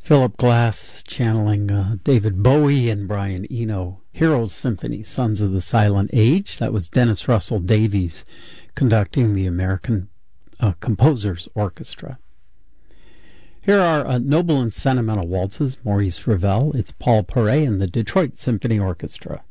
Philip Glass channeling David Bowie and Brian Eno. Heroes Symphony, Sons of the Silent Age. That was Dennis Russell Davies conducting the American Composers Orchestra. Here are Noble and Sentimental Waltzes, Maurice Ravel. It's Paul Paray and the Detroit Symphony Orchestra.